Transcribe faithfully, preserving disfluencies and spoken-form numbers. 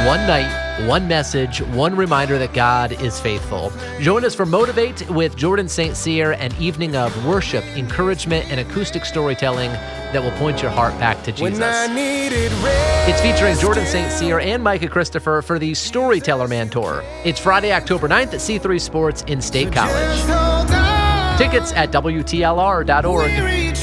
one night, one message, one reminder that God is faithful. Join us for Motivate with Jordan Saint Cyr, an evening of worship, encouragement, and acoustic storytelling that will point your heart back to Jesus. It's featuring Jordan Saint Cyr and Micah Christopher for the Storyteller Man Tour. It's Friday, October ninth at C three Sports in State College. Tickets at W T L R dot org.